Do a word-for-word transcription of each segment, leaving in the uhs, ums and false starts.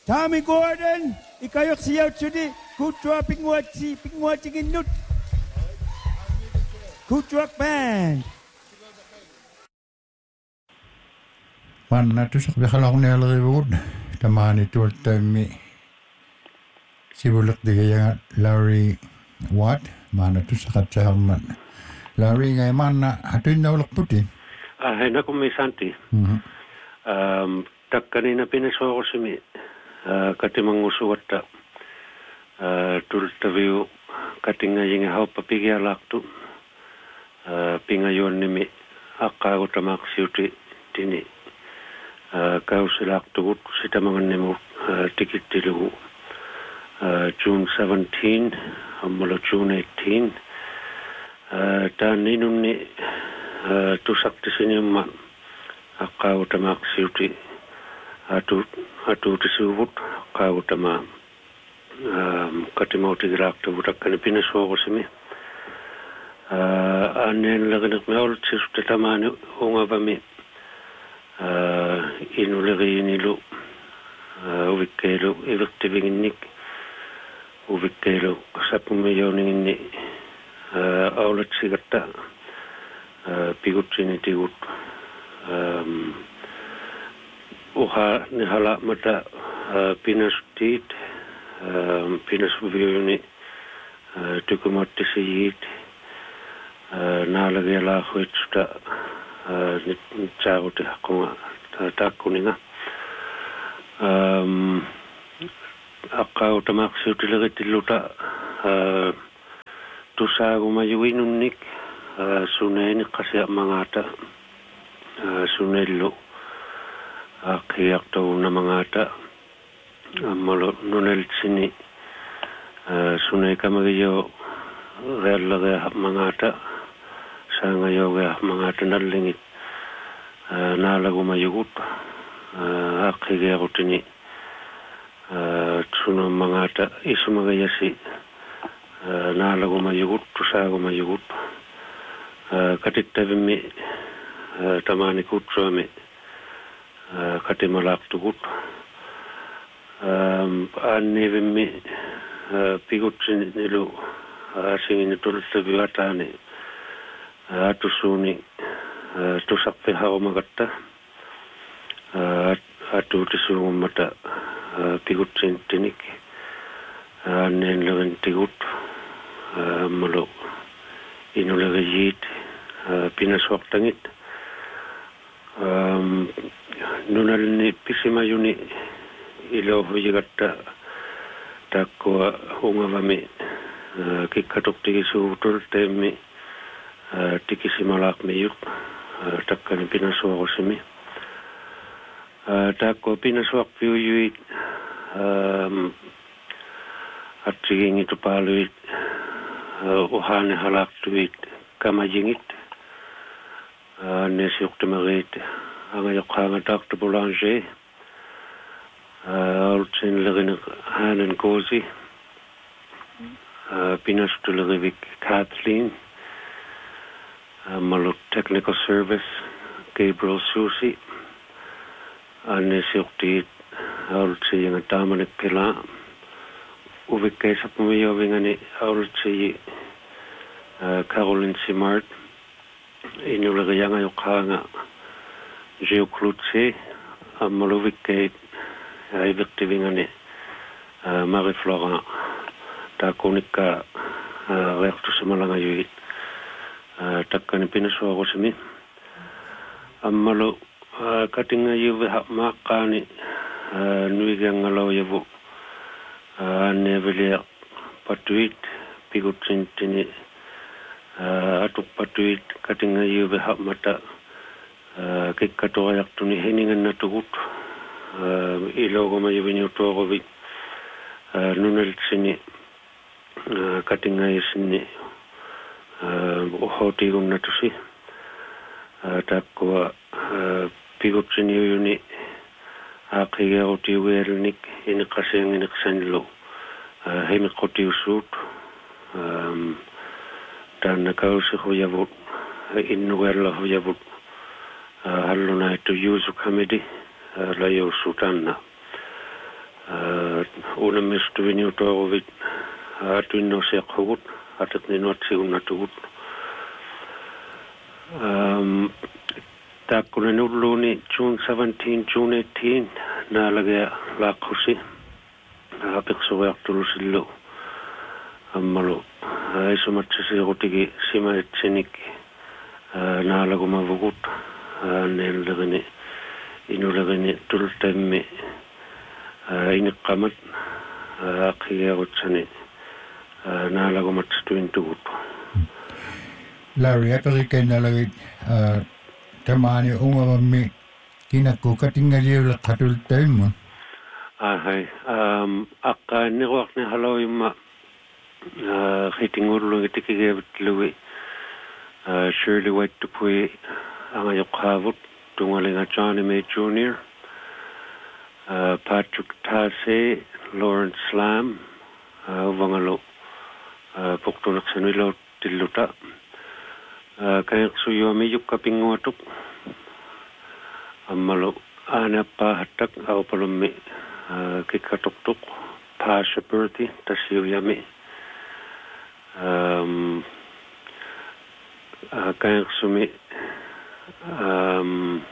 Tommy Gordon, ikayok siyaw tsudi, kutua pingwachi, pingwachi ginut. Kutuak band. Manna tusak bihalakuni alrivuud, tamani tuoltaimi sibulak digaya Larry Watt, mana tusakat saharman. Larry ngai manna hatuin naulak putin. Ah, hena kumisanti. Mhm. Um, takkanina pinesorosimi. Katimangusuwatta tultaviu katinga jinga haupa pigialaktu pinga yonnimi akkaaguttamaksiuti tini kausilaktugut sitamangannimu tikittilugu June seventeenth ammalo June eighteenth taan ninunni tusaktisinimma akkaaguttamaksiuti atu atu tisuvut kautama um katimauti grakta vutakkani pinesogosimi uh annen lagnak meol tsiste tamani ungavami uh inuleginilu uh uvikkelu ivertivinginnik uvikkelu sapumeyoninginni uh aulatsigatta uh pigutsini tigut um uha ni hala mata pinastit pinasviuni tukumattisiit naalagela huitsta nit chaaguti hakkunga takkuninga um akkauttamaksiutilegittilluta tusaagumayuinunnik suneeni qasia mangata sunellu akiakto namangata amalo nuneltsini sunai kamagiyo reallage mangata sangayoge mangata nallingit nalagumayugut akigeagutini tsuno mangata isumagayasi nalagumayugut tusagumayugut katittavimi tamani kutsuami katimalaktugut um annevimmi pigutsin nilu asingini tultaviatani atusuni tusappi haumagatta atuutisuummata pigutsin tinik annen leventigut ammalu inulegajit pinaswaqtangit um nunalni pisimayuni ilo hujigatta takko ungavami kikkatuk tikisuutul teemmi tikisimalak miyuk takkani pinasuagosimi takko pinasuak piuyuit atsigingit upaluit uhane halaktuit kamajingit nesiuktimarit angayokanga Doctor Boulanger Altsin leginig hanen kosi pinastulevik Kathleen malut technical service Gabriel Susi anesiukti altsi yang tamanik kila uvikkei sapumiyovingani altsi Caroline Simard inulega yanga yokhanga Geoklutse amaluvikkei aivertivingani Marie Florent takunikka reaktusemalanga yuit takkani pinasuagosimi ammalu katinga yuve maqqaani nuigangalo yavu annevelia patuit pigutsintini atuppatuit katinga yuve mata kikkatoayaktuni heninganatugut ilogoma yuviniutuogovit nuneltsini katinga yisini uhotiigunnatusi takkua pigutsini yuni aqigeutiugeelnik iniqasianginiksanillu hemiqotiusuut taannakausiquyavut innugerlahuyavut halluna itu yusu kamedi layo sutanna una mistuvin jutovit tuinno seqhugut atatni notsi unnatugut um takunen ulluni June seventeenth June eighteenth nalagea laqhusi apiksuartulusillu ammalu aisumatsisiqutigi simaitsenik naalagumavugut neellegini inulegini tultammi iniqqamat aqiyagutsani naalagumatstuintugut Larry aperikenalagit tamani ungavammi kinakku katingaliulle qatultaimmun ahai um aqqaanniruarni haloimma khitingullu tikigevitluwi Shirley White Dupuy angayoqhavut tungalinga Johnny May Junior uh, Patrick Tase Lawrence Slam uh, vangalo uh, puktunaksanilo tilluta uh, kayaksu yomi yukkapinguatuk ammalo anappa hattak awpalummi uh, kikkatuktuk Pasha Berthi tasiyuyami um Uh, kaya sumi um,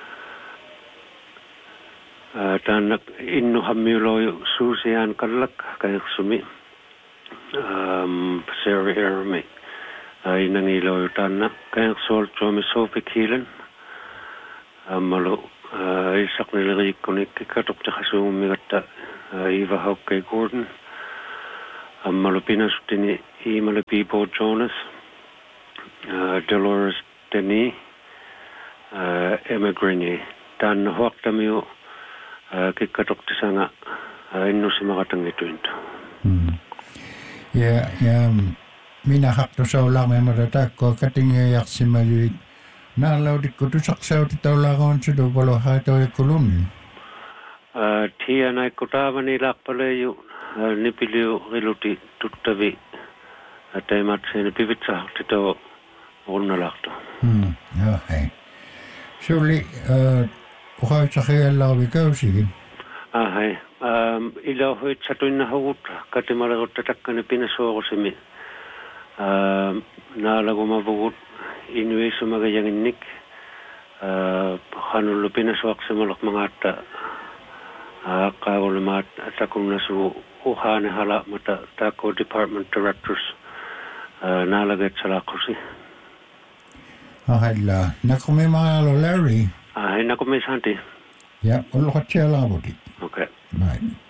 uh, tanak innu hammiuloju Susian kallak kaya sumi um, Sarah Ermi uh, inangiloju tanna kaya sol chomi Sophie Keelan ammalu uh, isakniliriikkuni kikkatukta khasuummigatta uh, Eva Hauke Gordon ammalu pinasutini Imala Bibo Jonas Uh, Dolores Denis, uh, Emma Grenier. Dan huaktamiu uh, kikkatoktisanga uh, innusimagatangituintu. Hmm. Ja, ja minä hakto saulamme matatakko katingejaqsimaluit naalaudikku tusaksautit-taulaaqaun sudupalo haitoikulunni. Uh, tianaikku taavani laqqaleju uh, nipiliu riluti tuttavi uh, teimatseni pivitsahti unnalaqtu. Hmm, joo, hei. Se oli uh, uhaitsahiallaavi kausikin. Ah, hei. Um, ilo huitsatuinna huvut katimalarutta takkani pinasuorusimi. Um, naalagumavugut inuisumagajanginnik. Uh, hanullu pinasuaksimulok mangatta aqaavulumaat takunnasu uhane hala mata tako department directors uh, naalagetsalaqqusi. Ahalla. Nakumi maalo Larry. Ah, nakumi santi. Ja, olluhat siellä avutit. Okay. Näin.